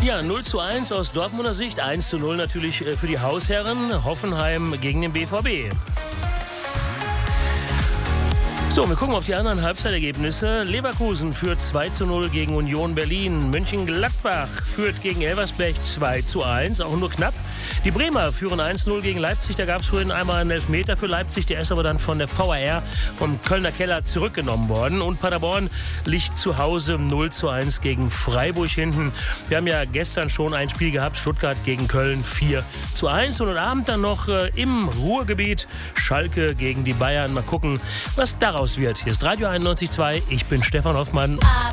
Ja, 0:1 aus Dortmunder Sicht, 1:0 natürlich für die Hausherren. Hoffenheim gegen den BVB. So, wir gucken auf die anderen Halbzeitergebnisse. Leverkusen führt 2:0 gegen Union Berlin. Mönchengladbach führt gegen Elversberg 2:1, auch nur knapp. Die Bremer führen 1:0 gegen Leipzig. Da gab es vorhin einmal einen Elfmeter für Leipzig. Der ist aber dann von der VAR, vom Kölner Keller, zurückgenommen worden. Und Paderborn liegt zu Hause 0:1 gegen Freiburg hinten. Wir haben ja gestern schon ein Spiel gehabt. Stuttgart gegen Köln 4:1. Und heute Abend dann noch im Ruhrgebiet Schalke gegen die Bayern. Mal gucken, was daraus wird. Hier ist Radio 91.2. Ich bin Stefan Hoffmann.